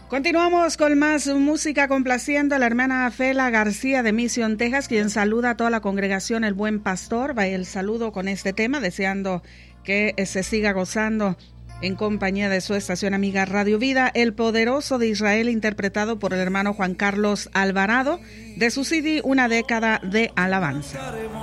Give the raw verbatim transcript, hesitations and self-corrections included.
Continuamos con más música, complaciendo a la hermana Fela García de Mission, Texas, quien saluda a toda la congregación El Buen Pastor. Va el saludo con este tema, deseando que se siga gozando en compañía de su estación amiga Radio Vida, El Poderoso de Israel, interpretado por el hermano Juan Carlos Alvarado, de su C D Una década de alabanza.